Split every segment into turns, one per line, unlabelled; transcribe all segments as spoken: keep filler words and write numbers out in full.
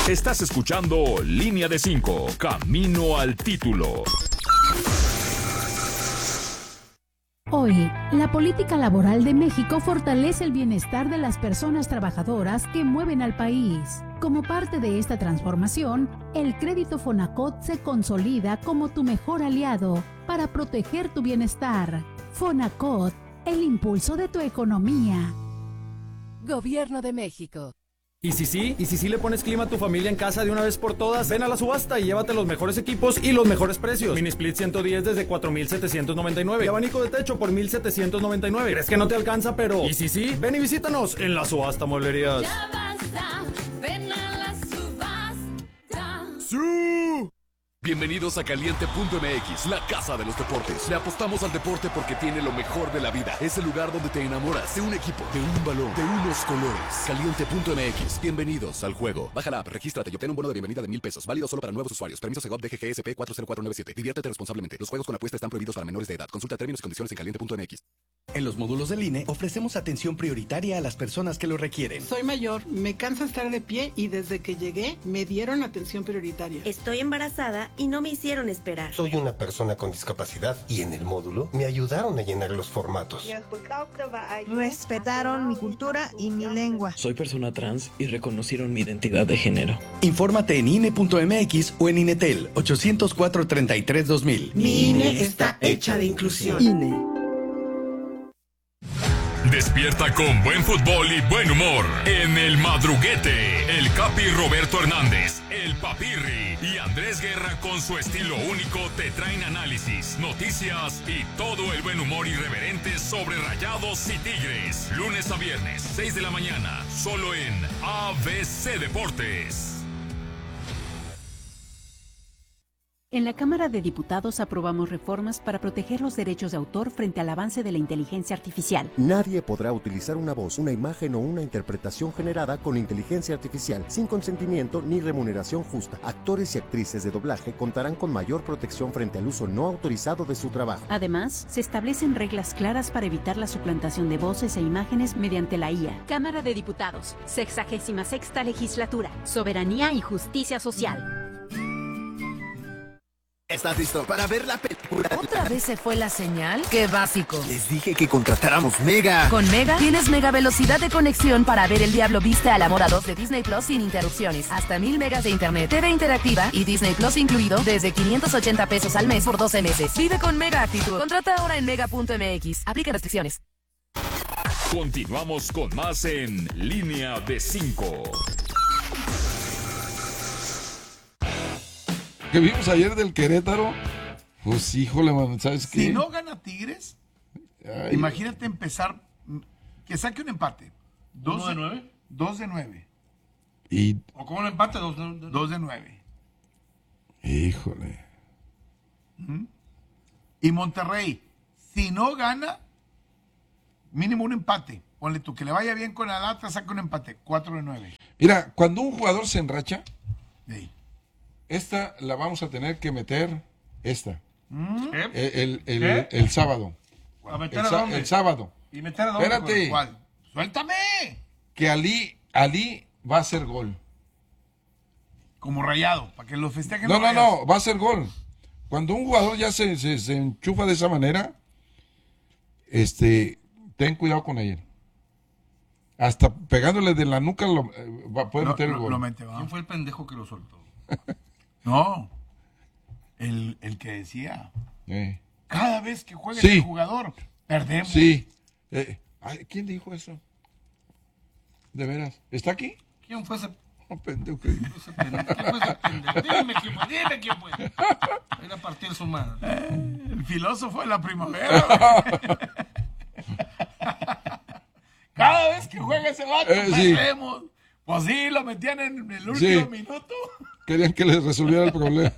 Estás escuchando Línea de cinco, Camino al Título.
Hoy, la política laboral de México fortalece el bienestar de las personas trabajadoras que mueven al país. Como parte de esta transformación, el crédito Fonacot se consolida como tu mejor aliado para proteger tu bienestar. Fonacot, el impulso de tu economía.
Gobierno de México.
¿Y si sí? ¿Y si sí le pones clima a tu familia en casa de una vez por todas? Ven a la subasta y llévate los mejores equipos y los mejores precios. Mini Split ciento diez desde cuatro mil setecientos noventa y nueve. Y abanico de techo por mil setecientos noventa y nueve. ¿Crees que no te alcanza? Pero ¿y si sí? Ven y visítanos en la subasta Mueblerías.
Ya basta, ven a la subasta.
¡Sí! Bienvenidos a Caliente punto M X, la casa de los deportes. Le apostamos al deporte porque tiene lo mejor de la vida. Es el lugar donde te enamoras de un equipo, de un balón, de unos colores. Caliente punto M X, bienvenidos al juego. Baja la app, regístrate y obtén un bono de bienvenida de mil pesos. Válido solo para nuevos usuarios. Permiso Segov D G G S P cuatro cero cuatro nueve siete. Diviértete responsablemente. Los juegos con apuesta están prohibidos para menores de edad. Consulta términos y condiciones en caliente punto M X.
En los módulos del I N E ofrecemos atención prioritaria a las personas que lo requieren.
Soy mayor, me cansa estar de pie y desde que llegué me dieron atención prioritaria.
Estoy embarazada y no me hicieron esperar.
Soy una persona con discapacidad y en el módulo me ayudaron a llenar los formatos.
Respetaron mi cultura y mi lengua.
Soy persona trans y reconocieron mi identidad de género.
Infórmate en I N E punto M X o en INETEL ochocientos cuatro, treinta y tres, dos mil.
Mi I N E está hecha de inclusión.
I N E.
Despierta con buen fútbol y buen humor en El Madruguete. El Capi Roberto Hernández, el Papirri y Andrés Guerra con su estilo único te traen análisis, noticias y todo el buen humor irreverente sobre Rayados y Tigres. Lunes a viernes, seis de la mañana, solo en A B C Deportes.
En la Cámara de Diputados aprobamos reformas para proteger los derechos de autor frente al avance de la inteligencia artificial.
Nadie podrá utilizar una voz, una imagen o una interpretación generada con inteligencia artificial sin consentimiento ni remuneración justa. Actores y actrices de doblaje contarán con mayor protección frente al uso no autorizado de su trabajo.
Además, se establecen reglas claras para evitar la suplantación de voces e imágenes mediante la I A. Cámara de Diputados, sexagésima sexta legislatura, soberanía y justicia social.
¿Estás listo para ver la película?
¿Otra vez se fue la señal? ¡Qué básico!
Les dije que contratáramos Mega.
Con Mega tienes mega velocidad de conexión para ver El Diablo Viste a la Moda dos de Disney Plus sin interrupciones. Hasta mil megas de internet, T V interactiva y Disney Plus incluido desde quinientos ochenta pesos al mes por doce meses. Vive con Mega actitud. Contrata ahora en mega punto M X. Aplica restricciones.
Continuamos con más en Línea de cinco.
Que vimos ayer del Querétaro, pues híjole, man, ¿sabes qué?
Si no gana Tigres, Ay. imagínate empezar, que saque un empate.
¿Dos de nueve?
Dos de nueve.
Y...
¿O con un empate? Dos de,
dos de nueve.
Híjole.
¿Mm? Y Monterrey, si no gana, mínimo un empate. Ponle tú, que le vaya bien con el Atlas, saca un empate. Cuatro de nueve.
Mira, cuando un jugador se enracha...
Sí.
Esta la vamos a tener que meter, esta,
¿Mm?
el, el, el, el sábado.
¿A meter
el,
a dónde?
el sábado.
¿Y meter a dónde?
Espérate.
¿Cuál? ¡Suéltame!
Que Ali, Ali va a hacer gol.
Como Rayado, para que lo festejen.
No, no, no, va a hacer gol. Cuando un jugador ya se, se, se enchufa de esa manera, este, ten cuidado con él. Hasta pegándole de la nuca lo, va, puede
no,
meter
no,
el gol.
Lo mete,
¿Quién fue el pendejo que lo soltó?
No, el, el que decía,
eh.
cada vez que juegue
sí.
el jugador, perdemos.
Sí. Eh, ay, ¿quién dijo eso? De veras. ¿Está aquí?
¿Quién fue ese?
Oh, pendejo.
¿Quién fue ese pendejo? ¿Quién fue ese pendejo? Dime quién fue, dime quién fue. Era a partir su madre.
Eh, el filósofo de la primavera. Cada vez que juega ese vato,
eh, sí.
perdemos. Pues sí, lo metían en el último
sí.
minuto.
Querían que les resolviera el problema.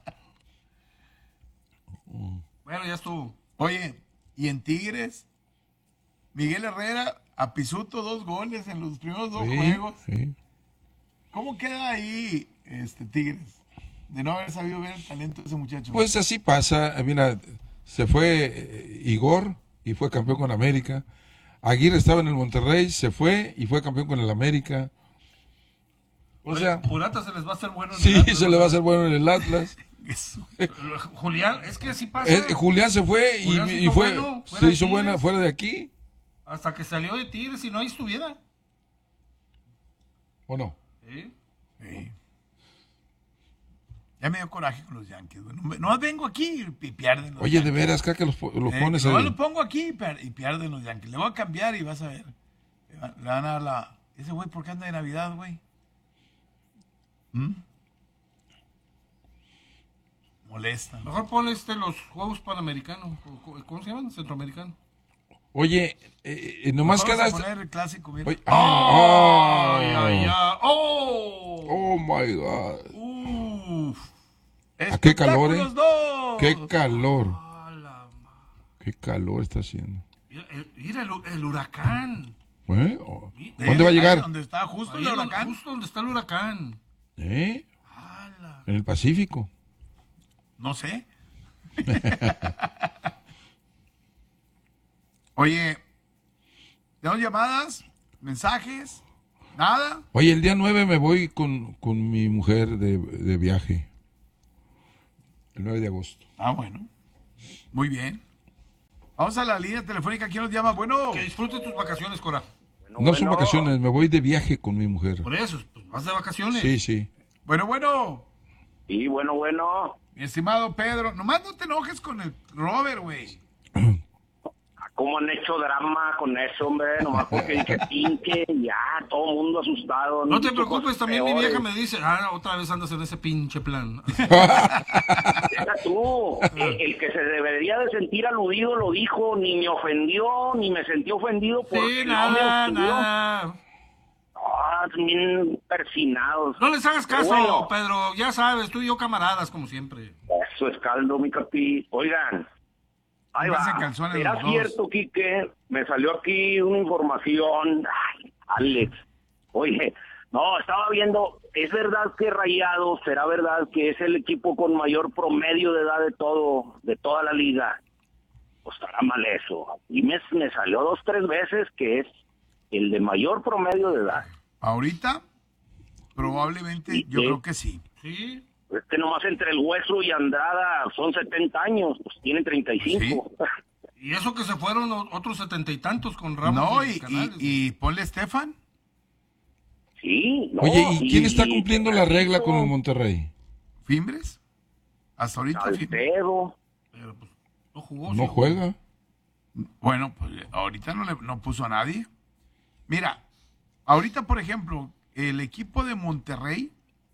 Bueno, ya estuvo.
Oye, y en Tigres, Miguel Herrera, a Pisuto, dos goles en los primeros dos
sí,
juegos.
Sí.
¿Cómo queda ahí este Tigres? De no haber sabido ver el talento de ese muchacho.
Pues así pasa. Mira, se fue Igor y fue campeón con América. Aguirre estaba en el Monterrey, se fue y fue campeón con el América. O sea,
Purata se les va a hacer bueno en
sí,
el Atlas,
se
¿no?
le va a hacer bueno en el Atlas.
Julián, es que así pasa.
Eh, Julián se fue y,
Julián se
y
hizo
fue,
bueno, fuera
se
de
hizo
Tigres.
buena fuera de aquí,
Hasta que salió de Tigres y no ahí estuviera.
¿o no?
¿Sí?
Sí. Ya me dio coraje con los Yankees, güey. No, no vengo aquí y pierden los
Oye,
Yankees.
de veras, acá que los, po- los
Eh,
pones
no,
ahí.
lo pongo aquí y per- y pierden los Yankees. Le voy a cambiar y vas a ver. Le van le van a dar la... Ese güey, ¿por qué anda de Navidad, güey? ¿Mm? Molesta.
Mejor ponle este los Juegos Panamericanos. ¿Cómo se llaman? Centroamericanos.
Oye, eh, eh, nomás
Vamos a
quedaste.
poner el clásico, mira.
Oye, ah,
Ay,
ah.
ay, ay. ¡Oh!
Oh my God.
Uf.
¿A qué calor, eh?
¡Espectáculos dos!
Qué calor. Qué calor está haciendo.
Mira el, mira el, el huracán.
¿Eh? Oh,
Eh,
¿Dónde va a
ahí
llegar?
donde está justo
Ahí
el
donde-
huracán.
Justo donde está el huracán.
¿Eh? En el Pacífico.
No sé. Oye, ¿tenemos llamadas? ¿Mensajes? ¿Nada?
Oye, el día nueve me voy con, con mi mujer de, de viaje. El nueve de agosto.
Ah, bueno. Muy bien. Vamos a la línea telefónica. ¿Quién nos llama? Bueno.
Que disfrute tus vacaciones, Cora.
No son vacaciones, me voy de viaje con mi mujer.
Por eso, pues, vas de vacaciones.
Sí, sí.
Bueno, bueno.
Sí, bueno, bueno.
Mi estimado Pedro, nomás no te enojes con el Robert, güey.
¿Cómo han hecho drama con eso, hombre? Nomás porque dije pinche, ya, todo el mundo asustado.
No te
Muchas
preocupes,
cosas
también mi
peores.
vieja me dice, ah, otra vez andas en ese pinche plan.
Deja tú, el, el que se debería de sentir aludido lo dijo, ni me ofendió, ni me sentí ofendido porque
Sí,
no
nada,
me ofendió.
nada.
Ah, bien persinados.
No les hagas
Pero
caso,
bueno,
Pedro, ya sabes, tú y yo camaradas, como siempre.
eso es caldo, mi capi. Oigan, ahí
Pónganse
va.
calzones
¿Será
los dos.
cierto, Quique? Me salió aquí una información. Ay, Alex. Oye, no, estaba viendo, ¿es verdad que Rayados, será verdad que es el equipo con mayor promedio de edad de todo, de toda la liga? Pues estará mal eso. Y me, me salió dos, tres veces que es el de mayor promedio de edad.
Ahorita, probablemente, yo creo que sí.
Sí.
Es que nomás entre el Hueso y Andrada son setenta años, pues tienen treinta y cinco.
Y eso que se fueron o- otros setenta y tantos con Ramos.
No,
y
y,
Canales.
y, y ponle Estefan.
Sí, no,
Oye, ¿y quién
y-
está
y-
cumpliendo la regla con el Monterrey?
¿Fimbres? Hasta ahorita. Fimbres.
Salcedo.
Pero, pues, no jugó.
No
sí.
juega.
Bueno, pues ahorita no le no puso a nadie. Mira, ahorita, por ejemplo, el equipo de Monterrey,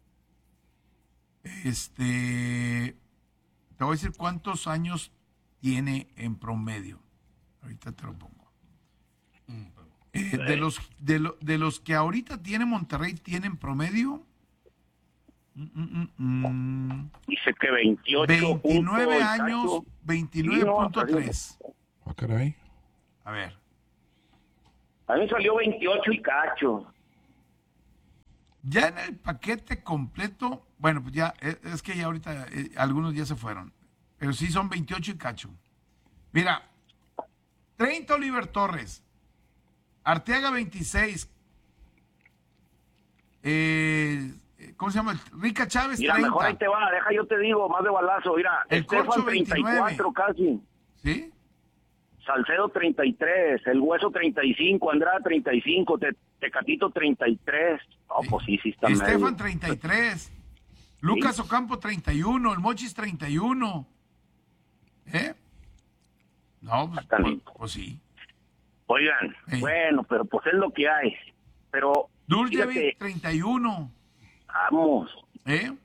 este, te voy a decir cuántos años tiene en promedio. Ahorita te lo pongo. Eh, de los de, lo- de los que ahorita tiene Monterrey tienen promedio mm, mm, mm, mm,
Dice que veintiocho.
veintinueve
punto,
años,
cacho.
veintinueve punto tres.
Ah, caray.
A ver.
A mí salió veintiocho y cacho.
Ya en el paquete completo, bueno, pues ya, es, es que ya ahorita eh, algunos ya se fueron, pero sí son veintiocho y cacho. Mira, treinta Oliver Torres, Arteaga veintiséis, eh, ¿cómo se llama? Rica Chávez
Mira, mejor ahí
treinta.
te va, deja yo te digo, más de balazo. Mira,
El
Estefan
Corcho
treinta y cuatro casi.
¿Sí?
Salcedo treinta y tres, el Hueso treinta y cinco, Andrada treinta y cinco, Te- Tecatito treinta y tres. No, pues sí, sí está
Estefan
medio.
treinta y tres, Lucas Ocampo treinta y uno, el Mochis treinta y uno. ¿Eh? No, pues, pues, pues sí.
Oigan,
Ey.
bueno, pero pues es lo que hay. Pero,
Dulcevic
fíjate,
treinta y uno.
vamos.
¿Eh?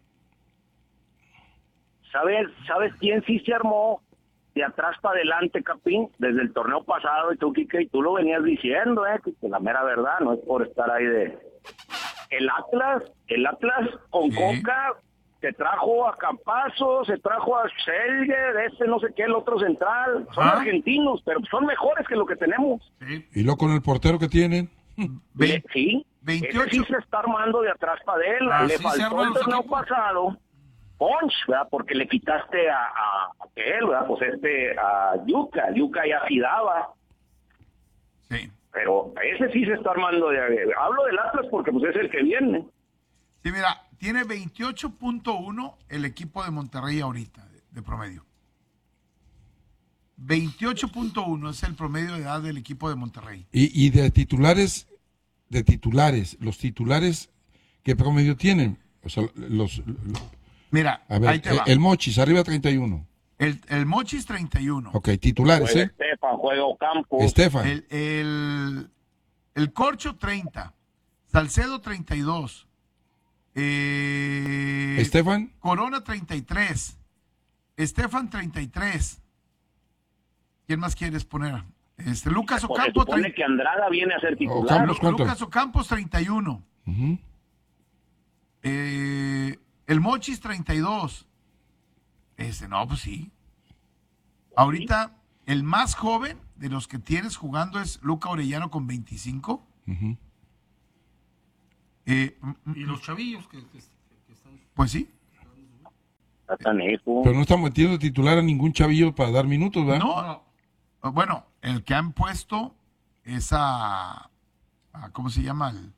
¿Sabes, ¿Sabes quién sí se armó de atrás para adelante, Capín? Desde el torneo pasado, y tú, Quique, y tú lo venías diciendo, ¿eh? Que la mera verdad, no es por estar ahí de... El Atlas, el Atlas con
Sí.
Coca, se trajo a Campazzo, se trajo a Selger, ese no sé qué, el otro central. Son
Ajá.
argentinos, pero son mejores que lo que tenemos.
¿Y luego con el portero que tienen?
Ve-
Sí,
veintiocho.
ese sí se está armando de atrás para él.
Ah,
Le
sí, se
faltó
arman
el
los
torneo
equipos.
pasado punch, ¿verdad? Porque le quitaste a, a, a él, ¿verdad? Pues este, a Yuka, Yuka ya sí daba.
Sí.
Pero ese sí se está armando de... Hablo del Atlas porque pues es el que viene.
Sí, Sí, mira, tiene veintiocho punto uno el equipo de Monterrey ahorita, de, de promedio. veintiocho punto uno es el promedio de edad del equipo de Monterrey.
Y, y de titulares, de titulares, los titulares, ¿qué promedio tienen? O sea, los... los
mira,
a ver,
ahí te va.
El, el Mochis, arriba treinta y uno.
El, el Mochis treinta y uno.
Ok, titulares,
Juega
¿eh?
Estefan, juega Ocampo.
Estefan.
El, el, el Corcho treinta. Salcedo treinta y dos. Eh,
Estefan.
Corona treinta y tres. Estefan treinta y tres. ¿Quién más quieres poner? Este, Lucas
Pues
Ocampo.
se supone que Andrada viene a ser titular.
Ocampos, ¿cuánto?
Lucas Ocampos treinta y uno.
Uh-huh.
Eh, el Mochis treinta y dos. Este, no, pues sí. Ahorita, el más joven de los que tienes jugando es Luca Orellano con veinticinco.
Uh-huh.
Eh,
y los chavillos que, que, que están...
Pues sí.
Pero no están metiendo titular a ningún chavillo para dar minutos, ¿verdad?
No. Bueno, el que han puesto es a, a ¿cómo se llama? El,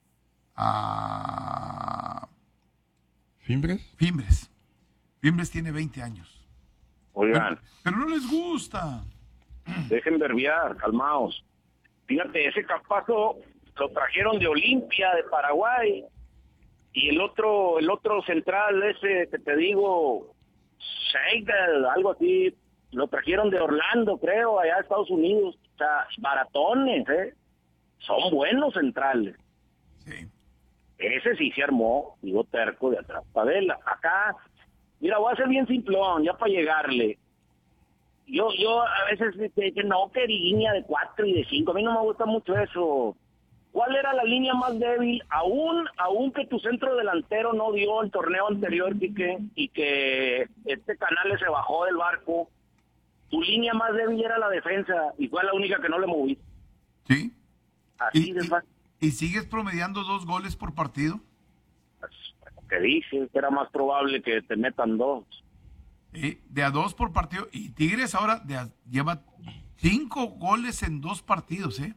a
¿Fimbres?
Fimbres. Fimbres tiene veinte años.
Oigan.
Pero, pero no les gusta.
Dejen verbiar, calmaos. Fíjate, ese Campazo lo trajeron de Olimpia, de Paraguay. Y el otro, el otro central, ese que te digo, Seidel, algo así, lo trajeron de Orlando, creo, allá de Estados Unidos. O sea, baratones, ¿eh? Son buenos centrales.
Sí.
Ese sí se armó, digo, terco de atrás. Padela, acá, mira, voy a ser bien simplón, ya para llegarle. Yo, yo a veces dicen, no, que línea de cuatro y de cinco, a mí no me gusta mucho eso. ¿Cuál era la línea más débil? Aún, aún que tu centro delantero no dio el torneo anterior, Quique, y que este Canales se bajó del barco, tu línea más débil era la defensa, y fue la única que no le moví.
Sí.
Así
¿Y,
de
y,
fácil.
¿Y sigues promediando dos goles por partido?
Pues, que dices que era más probable que te metan dos.
Sí, de a dos por partido. Y Tigres ahora de a, lleva cinco goles en dos partidos, ¿eh?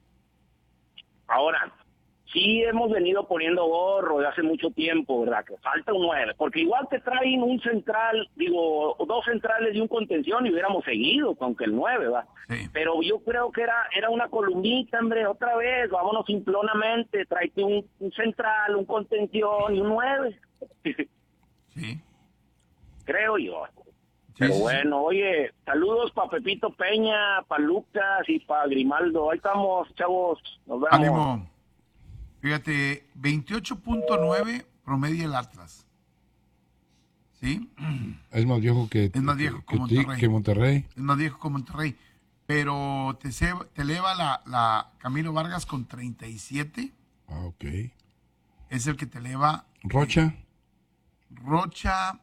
Ahora, sí hemos venido poniendo gorro de hace mucho tiempo, ¿verdad? Que falta un nueve, porque igual te traen un central, digo, dos centrales y un contención y hubiéramos seguido con que el nueve, ¿va?
Sí.
Pero yo creo que era era una columnita, hombre, otra vez, vámonos simplonamente, tráete un, un central, un contención y un nueve.
Sí.
Creo yo.
Sí,
Pero
sí,
bueno, oye, saludos para Pepito Peña, para Lucas y para Grimaldo. Ahí estamos, chavos. Nos vemos.
Ánimo. Fíjate, veintiocho punto nueve promedia el Atlas. ¿Sí?
Es más viejo que,
es más viejo
que,
que,
que,
Monterrey.
que Monterrey.
Es más viejo que Monterrey. Pero te, se, te eleva la, la Camilo Vargas con treinta y siete.
Ah, ok.
Es el que te eleva.
Rocha.
Eh, Rocha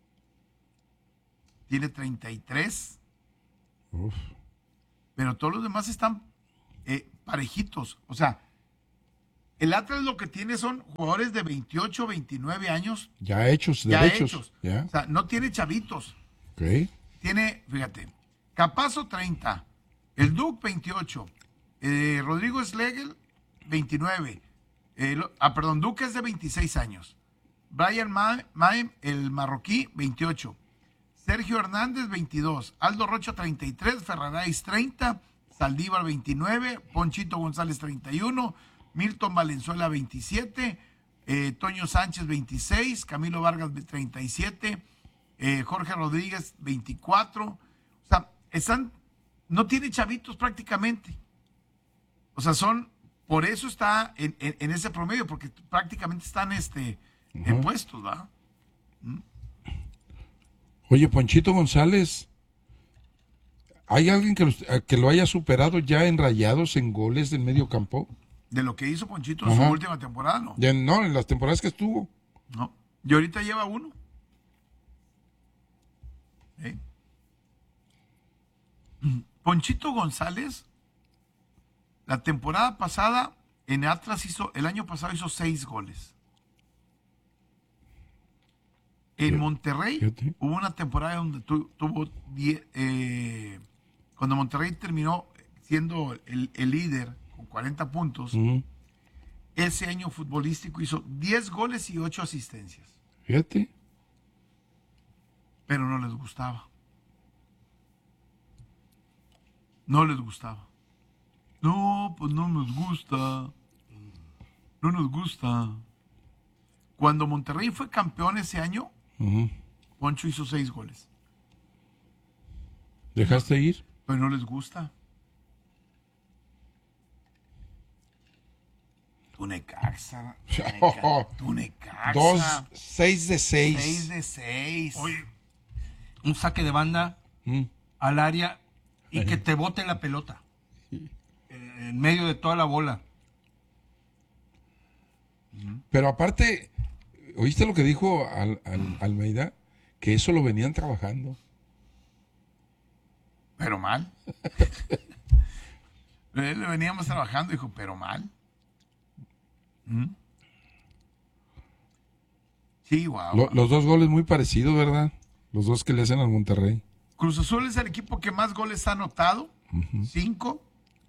tiene treinta y tres.
Uf.
Pero todos los demás están eh, parejitos. O sea, el Atlas lo que tiene son jugadores de veintiocho, veintinueve años.
Ya hechos,
ya
derechos.
hechos.
Ya.
O sea, no tiene chavitos.
Ok.
Tiene, fíjate, Capazo treinta, el Duke veintiocho, eh, Rodrigo Schlegel veintinueve, eh, lo, ah, perdón, Duke es de veintiséis años, Brian Maem, el marroquí, veintiocho, Sergio Hernández, veintidós, Aldo Rocha, treinta y tres, Ferraráis, treinta, Saldívar, veintinueve, Ponchito González, treinta y uno, Milton Valenzuela, veintisiete, eh, Toño Sánchez, veintiséis, Camilo Vargas, treinta y siete, eh, Jorge Rodríguez, veinticuatro. O sea, están, no tiene chavitos prácticamente. O sea, son, por eso está en, en, en ese promedio, porque prácticamente están este, uh-huh. en puestos, ¿verdad? ¿Mm?
Oye, Ponchito González, ¿hay alguien que, los, que lo haya superado ya en Rayados en goles del medio campo?
De lo que hizo Ponchito en
Ajá.
su última temporada, ¿no?
Ya, no, en las temporadas que estuvo.
No. Y ahorita lleva uno. ¿Eh? Ponchito González, la temporada pasada en Atlas hizo, el año pasado hizo seis goles. En Monterrey Fíjate. hubo una temporada donde tu, tuvo diez, eh, cuando Monterrey terminó siendo el, el líder con cuarenta puntos, uh-huh. ese año futbolístico hizo diez goles y ocho asistencias.
Fíjate.
Pero no les gustaba. No les gustaba. No, pues no nos gusta. No nos gusta. Cuando Monterrey fue campeón ese año, uh-huh. Poncho hizo seis goles.
¿Dejaste ir?
Pero no les gusta. Tu Necaxa. Tu Necaxa.
Dos, seis de seis.
Seis de seis.
Oye, un saque de banda mm. al área y que te bote la pelota. En medio de toda la bola.
Pero aparte, ¿oíste lo que dijo al, al, Almeida? Que eso lo venían trabajando.
Pero mal. Le veníamos trabajando, dijo, pero mal. ¿Mm? Sí, wow.
Lo, los dos goles muy parecidos, ¿verdad? Los dos que le hacen al Monterrey.
Cruz Azul es el equipo que más goles ha anotado. Uh-huh. Cinco.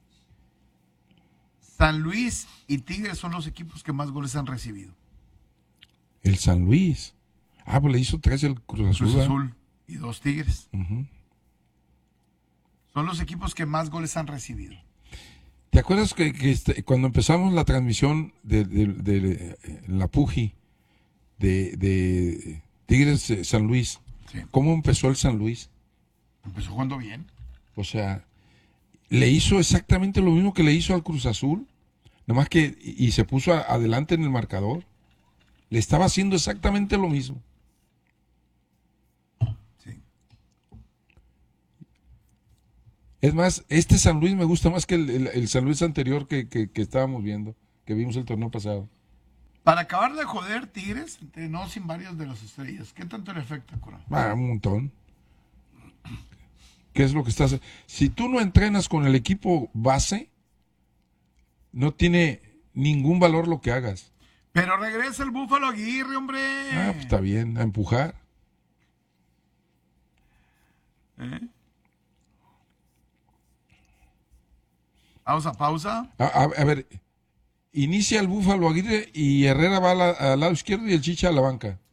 San Luis y Tigres son los equipos que más goles han recibido.
El San Luis. Ah, pues le hizo tres el Cruz Azul.
Cruz Azul y dos Tigres. Uh-huh. Son los equipos que más goles han recibido.
¿Te acuerdas que, que este, cuando empezamos la transmisión de, de, de, de la Puji de, de Tigres eh, San Luis? Sí. ¿Cómo empezó el San Luis?
Empezó jugando bien.
O sea, le hizo exactamente lo mismo que le hizo al Cruz Azul, nomás que y se puso a, adelante en el marcador. Le estaba haciendo exactamente lo mismo.
Sí.
Es más, este San Luis me gusta más que el, el, el San Luis anterior que, que, que estábamos viendo, que vimos el torneo pasado.
Para acabar de joder, Tigres entrenó sin varios de las estrellas. ¿Qué tanto le afecta, Cora?
Ah, un montón. ¿Qué es lo que estás? Si tú no entrenas con el equipo base, no tiene ningún valor lo que hagas.
Pero regresa el Búfalo Aguirre, hombre.
Ah, pues está bien, a empujar.
¿Eh? Vamos a pausa.
A, a, a ver, inicia el Búfalo Aguirre y Herrera va a la, al lado izquierdo y el Chicha a la banca.